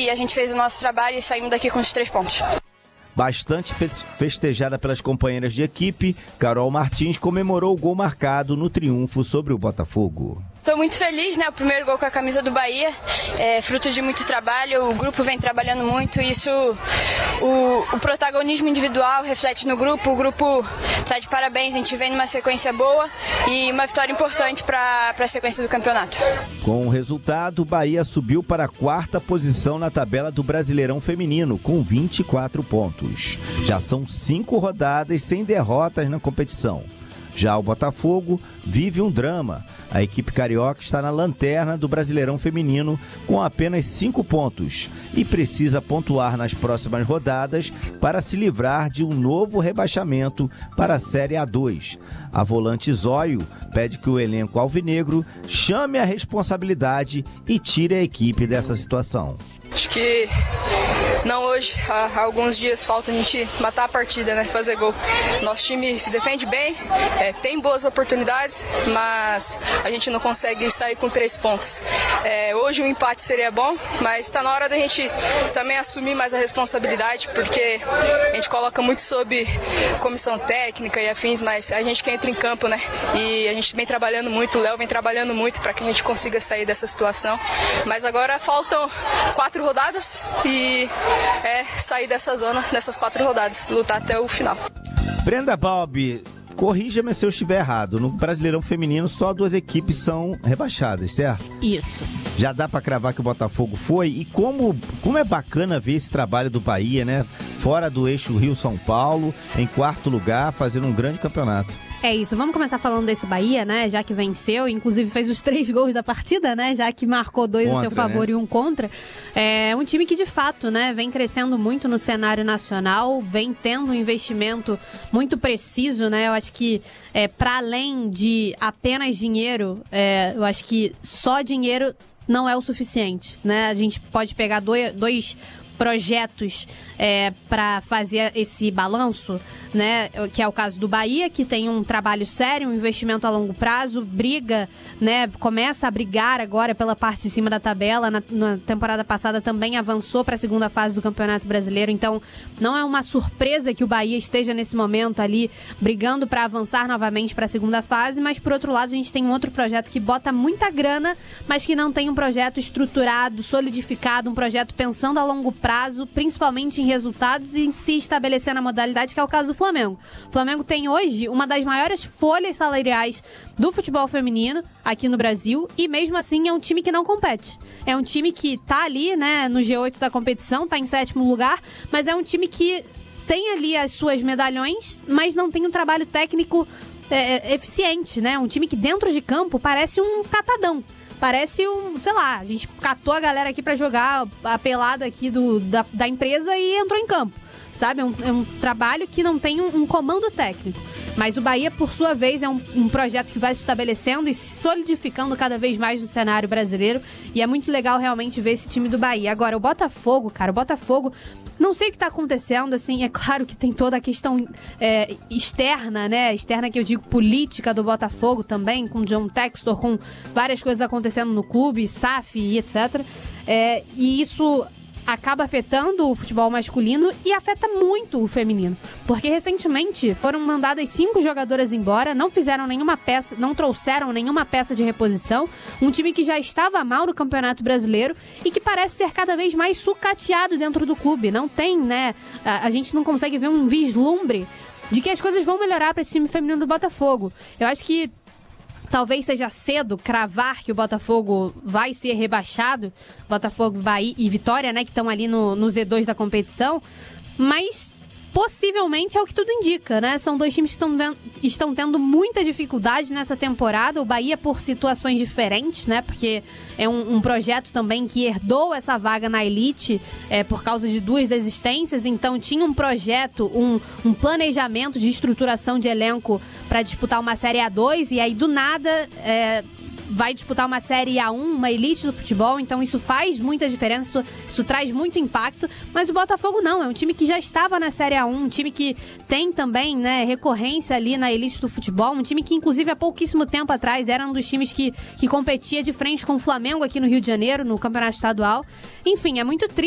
a gente fez o nosso trabalho e saímos daqui com os 3 pontos. Bastante festejada pelas companheiras de equipe, Carol Martins comemorou o gol marcado no triunfo sobre o Botafogo. Estou muito feliz, né? O primeiro gol com a camisa do Bahia, fruto de muito trabalho, o grupo vem trabalhando muito, isso, o protagonismo individual reflete no grupo, o grupo está de parabéns, a gente vem numa sequência boa e uma vitória importante para a sequência do campeonato. Com o resultado, o Bahia subiu para a 4ª posição na tabela do Brasileirão Feminino, com 24 pontos. Já são 5 rodadas sem derrotas na competição. Já o Botafogo vive um drama. A equipe carioca está na lanterna do Brasileirão Feminino com apenas 5 pontos e precisa pontuar nas próximas rodadas para se livrar de um novo rebaixamento para a Série A2. A volante Zóio pede que o elenco alvinegro chame a responsabilidade e tire a equipe dessa situação. Acho que não hoje, há alguns dias falta a gente matar a partida, né? Fazer gol. Nosso time se defende bem, tem boas oportunidades, mas a gente não consegue sair com 3 pontos. Hoje um empate seria bom, mas está na hora da gente também assumir mais a responsabilidade, porque a gente coloca muito sob comissão técnica e afins, mas a gente que entra em campo, né? E a gente vem trabalhando muito, o Léo vem trabalhando muito para que a gente consiga sair dessa situação. Mas agora faltam 4 rodadas e sair dessa zona, dessas 4 rodadas, lutar até o final. Brenda Balbi, corrija-me se eu estiver errado, no Brasileirão Feminino só 2 equipes são rebaixadas, certo? Isso. Já dá pra cravar que o Botafogo foi, e como é bacana ver esse trabalho do Bahia, né? Fora do eixo Rio-São Paulo, em 4º lugar, fazendo um grande campeonato. É isso, vamos começar falando desse Bahia, né, já que venceu, inclusive fez os 3 gols da partida, né, já que marcou 2 a seu favor, né? E 1 contra. É um time que de fato, né, vem crescendo muito no cenário nacional, vem tendo um investimento muito preciso, né, eu acho que para além de apenas dinheiro, eu acho que só dinheiro não é o suficiente, né, a gente pode pegar dois projetos para fazer esse balanço, né, que é o caso do Bahia, que tem um trabalho sério, um investimento a longo prazo, briga, né, começa a brigar agora pela parte de cima da tabela, na temporada passada também avançou para a 2ª fase do Campeonato Brasileiro, então não é uma surpresa que o Bahia esteja nesse momento ali brigando para avançar novamente para a 2ª fase, mas por outro lado a gente tem um outro projeto que bota muita grana, mas que não tem um projeto estruturado, solidificado, um projeto pensando a longo prazo, principalmente em resultados e em se estabelecer na modalidade, que é o caso do Flamengo. O Flamengo tem hoje uma das maiores folhas salariais do futebol feminino aqui no Brasil e mesmo assim é um time que não compete. É um time que tá ali, né, no G8 da competição, tá em 7º lugar, mas é um time que tem ali as suas medalhões, mas não tem um trabalho técnico eficiente, né? Um time que dentro de campo parece um catadão. Parece sei lá, a gente catou a galera aqui pra jogar a pelada aqui da empresa e entrou em campo, sabe? É um trabalho que não tem um comando técnico. Mas o Bahia, por sua vez, é um projeto que vai se estabelecendo e se solidificando cada vez mais no cenário brasileiro. E é muito legal realmente ver esse time do Bahia. Agora, o Botafogo, cara, não sei o que está acontecendo, assim, é claro que tem toda a questão externa, né? Externa que eu digo política do Botafogo também, com John Textor, com várias coisas acontecendo no clube, SAF e etc. E isso acaba afetando o futebol masculino e afeta muito o feminino. Porque recentemente foram mandadas 5 jogadoras embora, não trouxeram nenhuma peça de reposição. Um time que já estava mal no Campeonato Brasileiro e que parece ser cada vez mais sucateado dentro do clube. Não tem, né? A gente não consegue ver um vislumbre de que as coisas vão melhorar para esse time feminino do Botafogo. Eu acho que talvez seja cedo cravar que o Botafogo vai ser rebaixado, Botafogo, Bahia e Vitória, né, que estão ali no Z2 da competição, mas possivelmente é o que tudo indica, né? São 2 times que estão tendo muita dificuldade nessa temporada. O Bahia por situações diferentes, né? Porque é um projeto também que herdou essa vaga na elite por causa de 2 desistências. Então tinha um projeto, um planejamento de estruturação de elenco para disputar uma Série A2 e aí do nada vai disputar uma Série A1, uma elite do futebol, então isso faz muita diferença, isso traz muito impacto, mas o Botafogo não, é um time que já estava na Série A1, um time que tem também, né, recorrência ali na elite do futebol, um time que inclusive há pouquíssimo tempo atrás era um dos times que competia de frente com o Flamengo aqui no Rio de Janeiro, no Campeonato Estadual. Enfim, é muito triste